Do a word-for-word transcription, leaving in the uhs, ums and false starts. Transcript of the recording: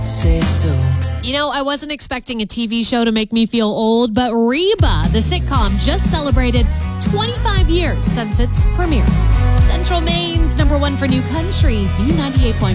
Say so. You know, I wasn't expecting a T V show to make me feel old, but Reba, the sitcom, just celebrated twenty-five years since its premiere. Central Maine's number one for new country, B ninety-eight point five.